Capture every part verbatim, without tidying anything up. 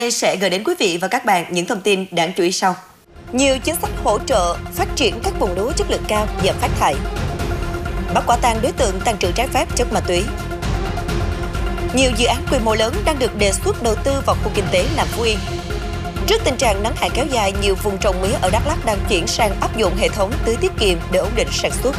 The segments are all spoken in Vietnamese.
Sẽ gửi đến quý vị và các bạn những thông tin đáng chú ý sau. Nhiều chính sách hỗ trợ phát triển các vùng lúa chất lượng cao giảm phát thải. Bắt quả tang đối tượng tàng trữ trái phép chất ma túy. Nhiều dự án quy mô lớn đang được đề xuất đầu tư vào khu kinh tế Nam Phú Yên. Trước tình trạng nắng hạn kéo dài, nhiều vùng trồng mía ở Đắk Lắk đang chuyển sang áp dụng hệ thống tưới tiết kiệm để ổn định sản xuất.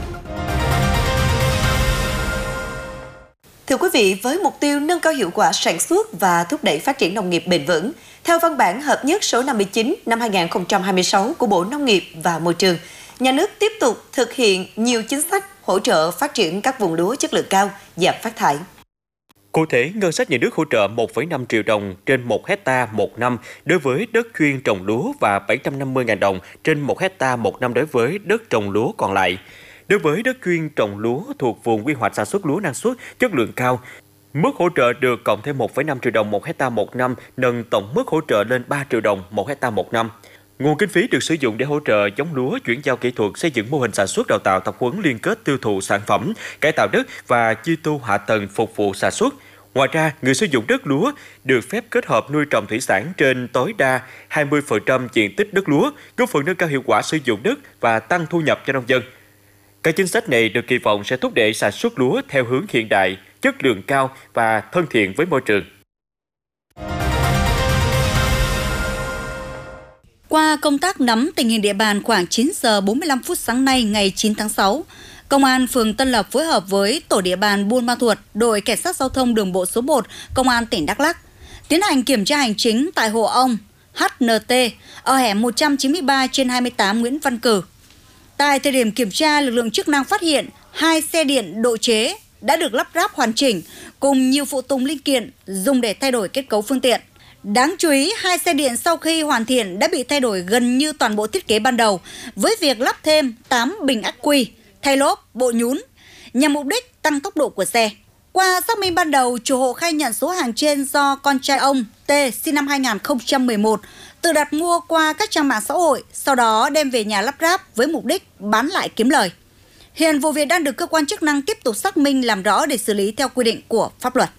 Thưa quý vị, với mục tiêu nâng cao hiệu quả sản xuất và thúc đẩy phát triển nông nghiệp bền vững, theo văn bản hợp nhất số năm mươi chín năm hai nghìn không trăm hai mươi sáu của Bộ Nông nghiệp và Môi trường, nhà nước tiếp tục thực hiện nhiều chính sách hỗ trợ phát triển các vùng lúa chất lượng cao, giảm phát thải. Cụ thể, ngân sách nhà nước hỗ trợ một phẩy năm triệu đồng trên một hecta một năm đối với đất chuyên trồng lúa và bảy trăm năm mươi nghìn đồng trên một hecta một năm đối với đất trồng lúa còn lại. Đối với đất chuyên trồng lúa thuộc vùng quy hoạch sản xuất lúa năng suất, chất lượng cao, mức hỗ trợ được cộng thêm một phẩy năm triệu đồng một hecta một năm, nâng tổng mức hỗ trợ lên ba triệu đồng một hecta một năm. Nguồn kinh phí được sử dụng để hỗ trợ giống lúa, chuyển giao kỹ thuật, xây dựng mô hình sản xuất, đào tạo, tập huấn, liên kết tiêu thụ sản phẩm, cải tạo đất và chi tu hạ tầng phục vụ sản xuất. Ngoài ra, người sử dụng đất lúa được phép kết hợp nuôi trồng thủy sản trên tối đa hai mươi phần trăm diện tích đất lúa, góp phần nâng cao hiệu quả sử dụng đất và tăng thu nhập cho nông dân. Các chính sách này được kỳ vọng sẽ thúc đẩy sản xuất lúa theo hướng hiện đại, chất lượng cao và thân thiện với môi trường. Qua công tác nắm tình hình địa bàn khoảng chín giờ bốn mươi lăm phút sáng nay ngày chín tháng sáu, Công an phường Tân Lập phối hợp với tổ địa bàn Buôn Ma Thuột, đội cảnh sát giao thông đường bộ số một, Công an tỉnh Đắk Lắk tiến hành kiểm tra hành chính tại hộ ông hát en tê ở hẻm một trăm chín mươi ba trên hai mươi tám Nguyễn Văn Cử. Tại thời điểm kiểm tra, lực lượng chức năng phát hiện hai xe điện độ chế đã được lắp ráp hoàn chỉnh cùng nhiều phụ tùng linh kiện dùng để thay đổi kết cấu phương tiện. Đáng chú ý, hai xe điện sau khi hoàn thiện đã bị thay đổi gần như toàn bộ thiết kế ban đầu với việc lắp thêm tám bình ắc quy, thay lốp, bộ nhún nhằm mục đích tăng tốc độ của xe. Qua xác minh ban đầu, chủ hộ khai nhận số hàng trên do con trai ông T sinh năm hai nghìn không trăm mười một tự đặt mua qua các trang mạng xã hội, sau đó đem về nhà lắp ráp với mục đích bán lại kiếm lời. Hiện vụ việc đang được cơ quan chức năng tiếp tục xác minh làm rõ để xử lý theo quy định của pháp luật.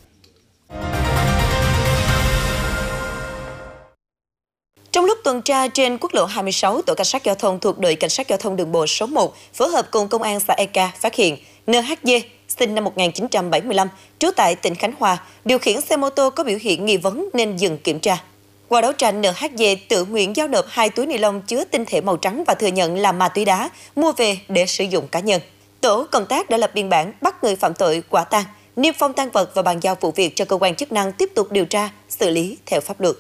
Trong lúc tuần tra trên quốc lộ hai mươi sáu, tổ cảnh sát giao thông thuộc đội cảnh sát giao thông đường bộ số một phối hợp cùng công an xã Eka phát hiện en hát giê sinh năm một nghìn chín trăm bảy mươi lăm, trú tại tỉnh Khánh Hòa, điều khiển xe mô tô có biểu hiện nghi vấn nên dừng kiểm tra. Qua đấu tranh, en hát giê tự nguyện giao nộp hai túi ni lông chứa tinh thể màu trắng và thừa nhận là ma túy đá mua về để sử dụng cá nhân. Tổ công tác đã lập biên bản bắt người phạm tội quả tang, niêm phong tang vật và bàn giao vụ việc cho cơ quan chức năng tiếp tục điều tra, xử lý theo pháp luật.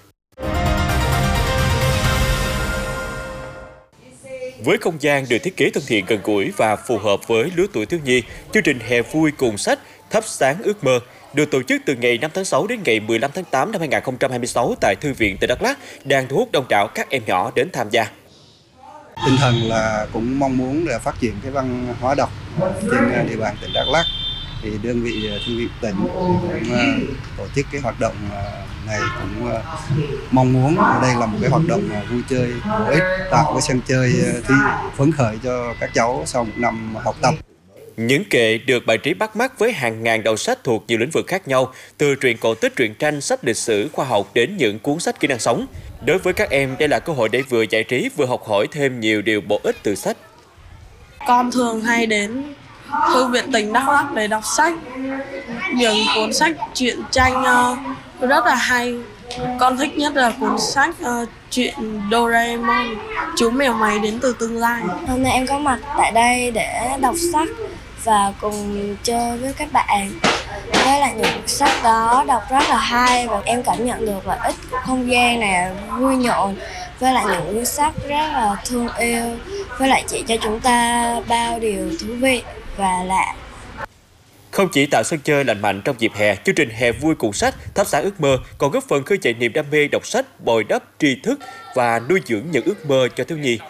Với không gian được thiết kế thân thiện, gần gũi và phù hợp với lứa tuổi thiếu nhi, chương trình Hè Vui Cùng Sách Thắp Sáng Ước Mơ được tổ chức từ ngày năm tháng sáu đến ngày mười lăm tháng tám năm hai nghìn không trăm hai mươi sáu tại Thư viện tỉnh Đắk Lắk đang thu hút đông đảo các em nhỏ đến tham gia. Tinh thần là cũng mong muốn là phát triển cái văn hóa đọc trên địa bàn tỉnh Đắk Lắk. Thì đơn vị Thư viện tỉnh cũng tổ chức cái hoạt động này, cũng mong muốn đây là một cái hoạt động vui chơi bổ ích, tạo cái sân chơi thi phấn khởi cho các cháu sau một năm học tập. Những kệ được bài trí bắt mắt với hàng ngàn đầu sách thuộc nhiều lĩnh vực khác nhau, từ truyện cổ tích, truyện tranh, sách lịch sử, khoa học đến những cuốn sách kỹ năng sống. Đối với các em, đây là cơ hội để vừa giải trí vừa học hỏi thêm nhiều điều bổ ích từ sách. Con thường hay đến Thư viện tỉnh Đắk Lắk để đọc sách, những cuốn sách truyện tranh uh, rất là hay. Con thích nhất là cuốn sách uh, truyện Doraemon, chú mèo máy đến từ tương lai. Hôm nay em có mặt tại đây để đọc sách và cùng chơi với các bạn. Với lại những sách đó đọc rất là hay và em cảm nhận được lợi ích của không gian này vui nhộn. Với lại những sách rất là thương yêu, với lại chỉ cho chúng ta bao điều thú vị và lạ. Không chỉ tạo sân chơi lành mạnh trong dịp hè, chương trình Hè Vui Cùng Sách Thắp Sáng Ước Mơ còn góp phần khơi dậy niềm đam mê đọc sách, bồi đắp tri thức và nuôi dưỡng những ước mơ cho thiếu nhi.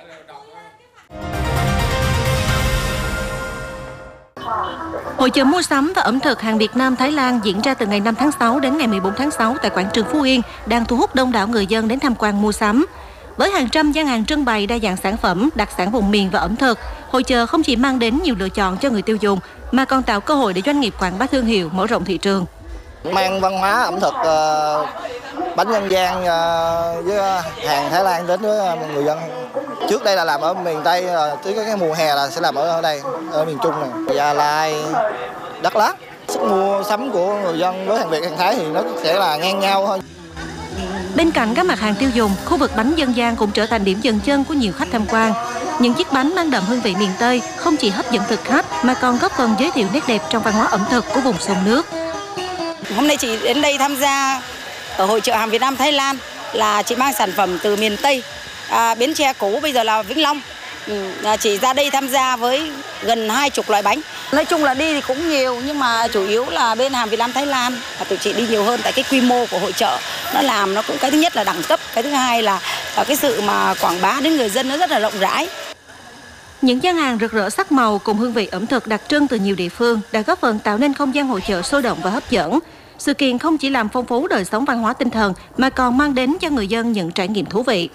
Hội chợ mua sắm và ẩm thực hàng Việt Nam Thái Lan diễn ra từ ngày năm tháng sáu đến ngày mười bốn tháng sáu tại quảng trường Phú Yên đang thu hút đông đảo người dân đến tham quan mua sắm. Với hàng trăm gian hàng trưng bày đa dạng sản phẩm, đặc sản vùng miền và ẩm thực, hội chợ không chỉ mang đến nhiều lựa chọn cho người tiêu dùng mà còn tạo cơ hội để doanh nghiệp quảng bá thương hiệu, mở rộng thị trường. Mang văn hóa ẩm thực uh, bánh dân gian với hàng Thái Lan đến với người dân. Trước đây là làm ở miền Tây, tới cái mùa hè là sẽ làm ở đây, ở miền Trung này, Gia Lai, Đắk Lắk. Sức mua sắm của người dân với hàng Việt, hàng Thái thì nó sẽ là ngang nhau thôi. Bên cạnh các mặt hàng tiêu dùng, khu vực bánh dân gian cũng trở thành điểm dừng chân của nhiều khách tham quan. Những chiếc bánh mang đậm hương vị miền Tây không chỉ hấp dẫn thực khách mà còn góp phần giới thiệu nét đẹp trong văn hóa ẩm thực của vùng sông nước. Hôm nay chị đến đây tham gia ở hội chợ hàng Việt Nam Thái Lan là chị mang sản phẩm từ miền Tây, à, Bến Tre cũ bây giờ là Vĩnh Long. Ừ, chị ra đây tham gia với gần hai chục loại bánh. Nói chung là đi thì cũng nhiều nhưng mà chủ yếu là bên hàng Việt Nam Thái Lan và tụi chị đi nhiều hơn tại cái quy mô của hội chợ nó làm nó cũng cái thứ nhất là đẳng cấp, cái thứ hai là, là cái sự mà quảng bá đến người dân nó rất là rộng rãi. Những gian hàng rực rỡ sắc màu cùng hương vị ẩm thực đặc trưng từ nhiều địa phương đã góp phần tạo nên không gian hội chợ sôi động và hấp dẫn. Sự kiện không chỉ làm phong phú đời sống văn hóa tinh thần mà còn mang đến cho người dân những trải nghiệm thú vị.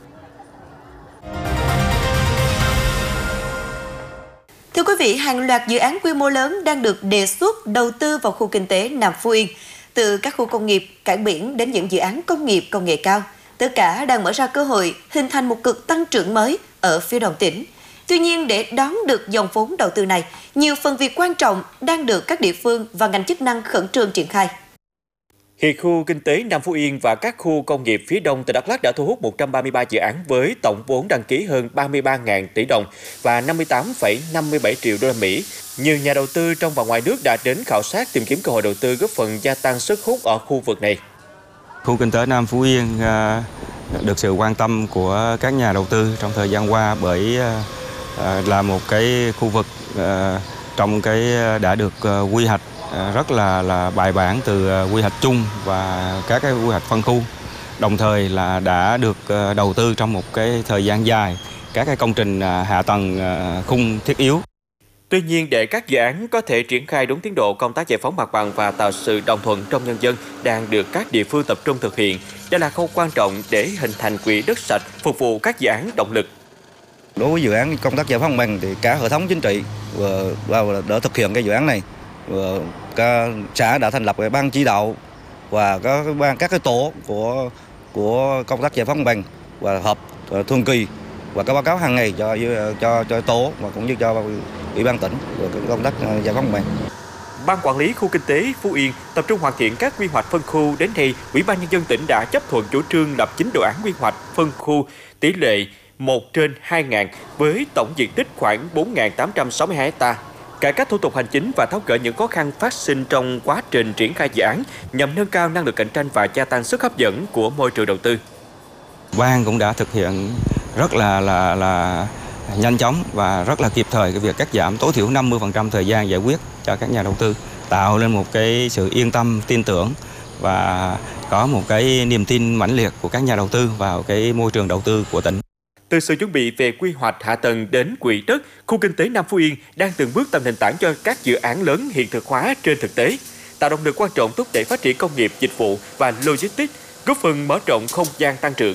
Thưa quý vị, hàng loạt dự án quy mô lớn đang được đề xuất đầu tư vào khu kinh tế Nam Phú Yên. Từ các khu công nghiệp, cảng biển đến những dự án công nghiệp công nghệ cao, tất cả đang mở ra cơ hội hình thành một cực tăng trưởng mới ở phía đông tỉnh. Tuy nhiên, để đón được dòng vốn đầu tư này, nhiều phần việc quan trọng đang được các địa phương và ngành chức năng khẩn trương triển khai. Hiện khu kinh tế Nam Phú Yên và các khu công nghiệp phía đông tỉnh Đắk Lắk đã thu hút một trăm ba mươi ba dự án với tổng vốn đăng ký hơn ba mươi ba nghìn tỷ đồng và năm mươi tám phẩy năm mươi bảy triệu đô la Mỹ. Nhiều nhà đầu tư trong và ngoài nước đã đến khảo sát tìm kiếm cơ hội đầu tư góp phần gia tăng sức hút ở khu vực này. Khu kinh tế Nam Phú Yên được sự quan tâm của các nhà đầu tư trong thời gian qua bởi là một cái khu vực trong cái đã được quy hoạch rất là là bài bản từ quy hoạch chung và các cái quy hoạch phân khu, đồng thời là đã được đầu tư trong một cái thời gian dài các cái công trình hạ tầng khung thiết yếu. Tuy nhiên, để các dự án có thể triển khai đúng tiến độ, công tác giải phóng mặt bằng và tạo sự đồng thuận trong nhân dân đang được các địa phương tập trung thực hiện. Đây là khâu quan trọng để hình thành quỹ đất sạch phục vụ các dự án động lực. Đối với dự án công tác giải phóng mặt bằng thì cả hệ thống chính trị và để thực hiện cái dự án này, các xã đã thành lập cái ban chỉ đạo và các ban các cái tổ của của công tác giải phóng mặt bằng và họp thường kỳ và các báo cáo hàng ngày cho cho cho tổ và cũng như cho ủy ban tỉnh về công tác giải phóng mặt bằng. Ban quản lý khu kinh tế Phú Yên tập trung hoàn thiện các quy hoạch phân khu. Đến nay, Ủy ban Nhân dân tỉnh đã chấp thuận chủ trương lập chín đồ án quy hoạch phân khu tỷ lệ một trên hai nghìn với tổng diện tích khoảng bốn nghìn tám trăm sáu mươi hai ha. Cải cách thủ tục hành chính và tháo gỡ những khó khăn phát sinh trong quá trình triển khai dự án nhằm nâng cao năng lực cạnh tranh và gia tăng sức hấp dẫn của môi trường đầu tư. Ban cũng đã thực hiện rất là là là nhanh chóng và rất là kịp thời cái việc cắt giảm tối thiểu năm mươi phần trăm thời gian giải quyết cho các nhà đầu tư, tạo lên một cái sự yên tâm, tin tưởng và có một cái niềm tin mãnh liệt của các nhà đầu tư vào cái môi trường đầu tư của tỉnh. Từ sự chuẩn bị về quy hoạch hạ tầng đến quỹ đất, khu kinh tế Nam Phú Yên đang từng bước tạo nền tảng cho các dự án lớn hiện thực hóa trên thực tế, tạo động lực quan trọng thúc đẩy phát triển công nghiệp, dịch vụ và logistics, góp phần mở rộng không gian tăng trưởng.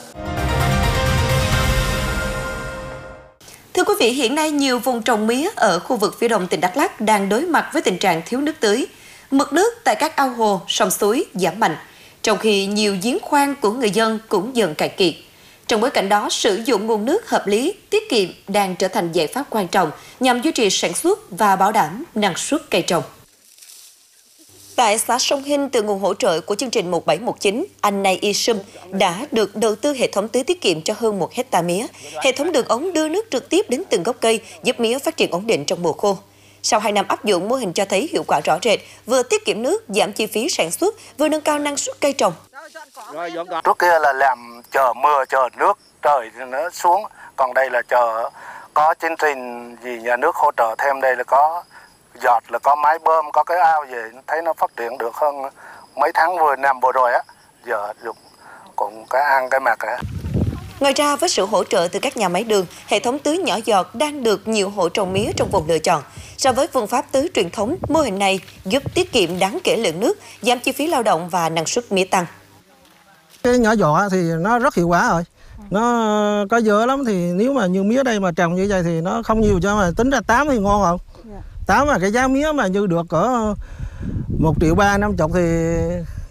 Thưa quý vị, hiện nay nhiều vùng trồng mía ở khu vực phía đông tỉnh Đắk Lắk đang đối mặt với tình trạng thiếu nước tưới. Mực nước tại các ao hồ, sông suối giảm mạnh, trong khi nhiều giếng khoan của người dân cũng dần cạn kiệt. Trong bối cảnh đó, sử dụng nguồn nước hợp lý, tiết kiệm đang trở thành giải pháp quan trọng nhằm duy trì sản xuất và bảo đảm năng suất cây trồng. Tại xã Sông Hinh, từ nguồn hỗ trợ của chương trình một bảy một chín, anh Nay Y Sum đã được đầu tư hệ thống tưới tiết kiệm cho hơn một hecta mía. Hệ thống đường ống đưa nước trực tiếp đến từng gốc cây, giúp mía phát triển ổn định trong mùa khô. Sau hai năm áp dụng, mô hình cho thấy hiệu quả rõ rệt, vừa tiết kiệm nước, giảm chi phí sản xuất, vừa nâng cao năng suất cây trồng. Trước kia là làm chờ mưa, chờ nước, trời thì nó xuống. Còn đây là chờ có chương trình gì nhà nước hỗ trợ thêm, đây là có giọt, là có máy bơm, có cái ao về, thấy nó phát triển được hơn mấy tháng vừa năm vừa rồi á. Giờ dùng cũng cái ăn cái mặt á. Ngoài ra, với sự hỗ trợ từ các nhà máy đường, hệ thống tưới nhỏ giọt đang được nhiều hộ trồng mía trong vùng lựa chọn. So với phương pháp tưới truyền thống, mô hình này giúp tiết kiệm đáng kể lượng nước, giảm chi phí lao động và năng suất mía tăng. Cái nhỏ giọt thì nó rất hiệu quả rồi. Nó có dở lắm thì nếu mà như mía đây mà trồng như vậy thì nó không nhiều, cho mà tính ra tám thì ngon không? tám mà cái giá mía mà như được cỡ một triệu ba năm chục thì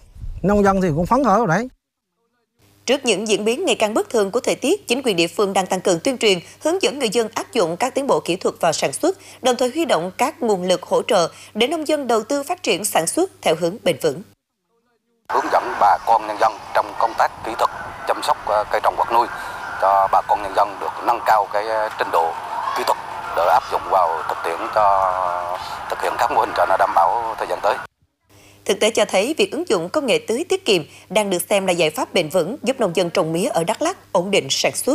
nông dân thì cũng phấn khởi rồi đấy. Trước những diễn biến ngày càng bất thường của thời tiết, chính quyền địa phương đang tăng cường tuyên truyền, hướng dẫn người dân áp dụng các tiến bộ kỹ thuật vào sản xuất, đồng thời huy động các nguồn lực hỗ trợ để nông dân đầu tư phát triển sản xuất theo hướng bền vững. Hướng dẫn bà con nhân dân trong công tác kỹ thuật chăm sóc cây trồng vật nuôi cho bà con nhân dân được nâng cao cái trình độ kỹ thuật để áp dụng vào thực tiễn cho thực hiện các mô hình cho nó đảm bảo thời gian tới. Thực tế cho thấy việc ứng dụng công nghệ tưới tiết kiệm đang được xem là giải pháp bền vững giúp nông dân trồng mía ở Đắk Lắk ổn định sản xuất.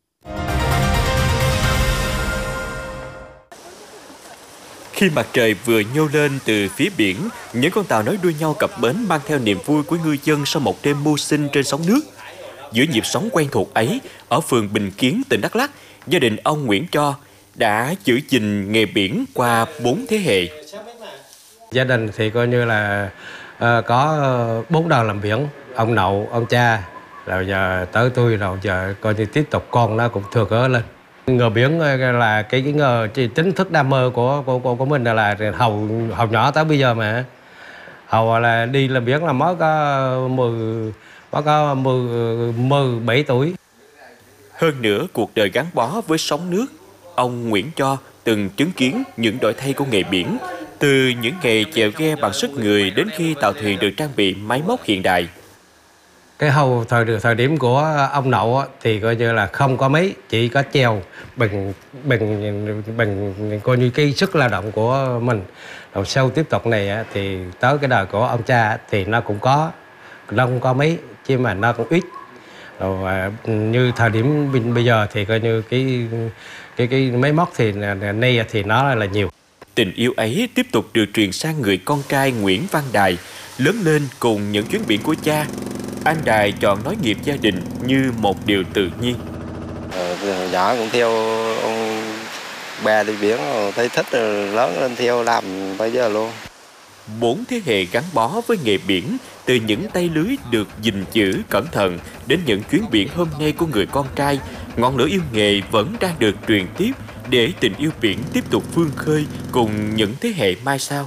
Khi mặt trời vừa nhô lên từ phía biển, những con tàu nối đuôi nhau cập bến mang theo niềm vui của ngư dân sau một đêm mưu sinh trên sóng nước. Giữa nhịp sống quen thuộc ấy, ở phường Bình Kiến, tỉnh Đắk Lắk, gia đình ông Nguyễn Cho đã giữ gìn nghề biển qua bốn thế hệ. Gia đình thì coi như là uh, có bốn đời làm biển, ông nội, ông cha, rồi giờ tới tôi rồi giờ coi như tiếp tục con nó cũng thừa cớ lên. Nghề biển là cái cái nghề chính thức đam mê của của của, của mình là hầu hầu nhỏ tới bây giờ mà hầu là đi làm biển là mới có mười mới có mười mười bảy tuổi. Hơn nữa, cuộc đời gắn bó với sóng nước, ông Nguyễn Cho từng chứng kiến những đổi thay của nghề biển, từ những nghề chèo ghe bằng sức người đến khi tàu thuyền được trang bị máy móc hiện đại. Cái hầu thời thời điểm của ông nội thì coi như là không có mấy, chỉ có chèo bằng bằng bằng coi như cái sức lao động của mình. Rồi sau tiếp tục này thì tới cái đời của ông cha thì nó cũng có, nó không có mấy, chứ mà nó cũng ít. Rồi như thời điểm bây giờ thì coi như cái cái cái máy móc thì nay thì nó là nhiều. Tình yêu ấy tiếp tục được truyền sang người con trai Nguyễn Văn Đài, lớn lên cùng những chuyến biển của cha. Anh Đài chọn nối nghiệp gia đình như một điều tự nhiên. Ờ, nhỏ cũng theo ông bè đi biển, thấy thích rồi lớn lên theo làm bây giờ luôn. Bốn thế hệ gắn bó với nghề biển, từ những tay lưới được gìn giữ cẩn thận đến những chuyến biển hôm nay của người con trai, ngọn lửa yêu nghề vẫn đang được truyền tiếp để tình yêu biển tiếp tục vươn khơi cùng những thế hệ mai sau.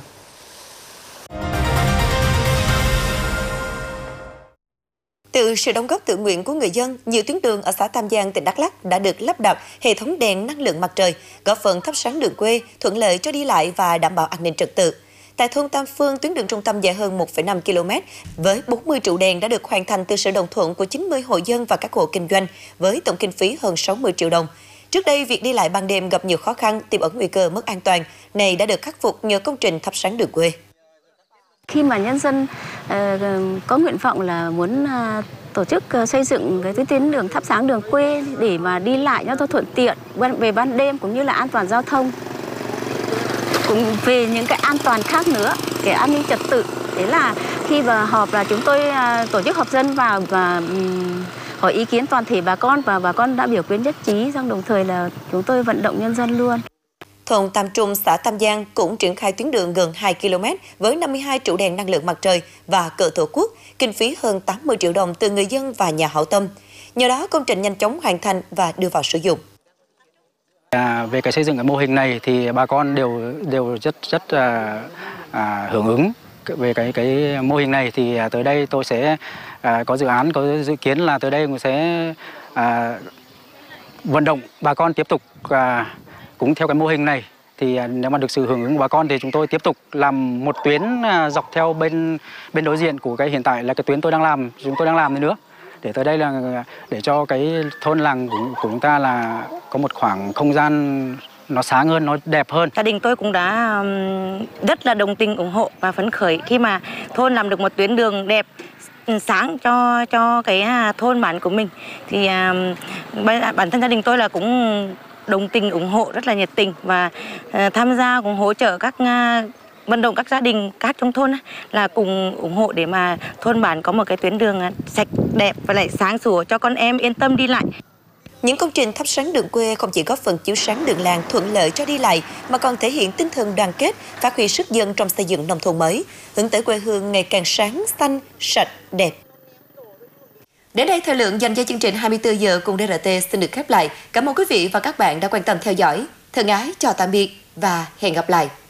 Từ sự đóng góp tự nguyện của người dân, nhiều tuyến đường ở xã Tam Giang, tỉnh Đắk Lắk đã được lắp đặt hệ thống đèn năng lượng mặt trời, góp phần thắp sáng đường quê, thuận lợi cho đi lại và đảm bảo an ninh trật tự. Tại thôn Tam Phương, tuyến đường trung tâm dài hơn một phẩy năm ki lô mét với bốn mươi trụ đèn đã được hoàn thành từ sự đồng thuận của chín mươi hộ dân và các hộ kinh doanh với tổng kinh phí hơn sáu mươi triệu đồng. Trước đây, việc đi lại ban đêm gặp nhiều khó khăn, tiềm ẩn nguy cơ mất an toàn, này đã được khắc phục nhờ công trình thắp sáng đường quê. Khi mà nhân dân uh, có nguyện vọng là muốn uh, tổ chức uh, xây dựng cái tuyến đường thắp sáng đường quê để mà đi lại cho thuận tiện về ban đêm cũng như là an toàn giao thông, cũng về những cái an toàn khác nữa, cái an ninh trật tự. Đấy là khi mà họp là chúng tôi uh, tổ chức họp dân vào và um, hỏi ý kiến toàn thể bà con, và bà con đã biểu quyết nhất trí, xong đồng thời là chúng tôi vận động nhân dân luôn. Thôn Tam Trung, xã Tam Giang cũng triển khai tuyến đường gần hai ki lô mét với năm mươi hai trụ đèn năng lượng mặt trời và cờ tổ quốc, kinh phí hơn tám mươi triệu đồng từ người dân và nhà hảo tâm. Nhờ đó, công trình nhanh chóng hoàn thành và đưa vào sử dụng. À, về cái xây dựng cái mô hình này thì bà con đều đều rất rất à, à, hưởng ứng về cái cái mô hình này. Thì à, tới đây tôi sẽ à, có dự án, có dự kiến là tới đây cũng sẽ à, vận động bà con tiếp tục à, cũng theo cái mô hình này. Thì nếu mà được sự hưởng ứng của bà con thì chúng tôi tiếp tục làm một tuyến dọc theo bên bên đối diện của cái hiện tại là cái tuyến tôi đang làm, chúng tôi đang làm nữa. Để tới đây là để cho cái thôn làng của, của chúng ta là có một khoảng không gian nó sáng hơn, nó đẹp hơn. Gia đình tôi cũng đã rất là đồng tình, ủng hộ và phấn khởi khi mà thôn làm được một tuyến đường đẹp, sáng cho cho cái thôn bản của mình. Thì bản thân gia đình tôi là cũng đồng tình, ủng hộ rất là nhiệt tình và tham gia cũng hỗ trợ các vận động các gia đình khác trong thôn là cùng ủng hộ để mà thôn bản có một cái tuyến đường sạch đẹp và lại sáng sủa cho con em yên tâm đi lại. Những công trình thắp sáng đường quê không chỉ góp phần chiếu sáng đường làng thuận lợi cho đi lại mà còn thể hiện tinh thần đoàn kết, phát huy sức dân trong xây dựng nông thôn mới, hướng tới quê hương ngày càng sáng, xanh, sạch, đẹp. Đến đây, thời lượng dành cho chương trình hai mươi tư giờ cùng đê rờ tê xin được khép lại. Cảm ơn quý vị và các bạn đã quan tâm theo dõi. Thân ái, chào tạm biệt và hẹn gặp lại.